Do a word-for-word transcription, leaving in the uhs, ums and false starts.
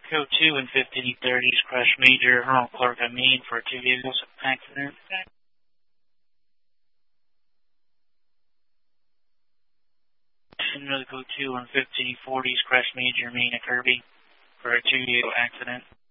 Code two and fifty thirties, crash major, Herman Clark, I mean, for a two vehicles accident. Another code two and fifty forties, crash major, Main at Kirby, for a two vehicle accident.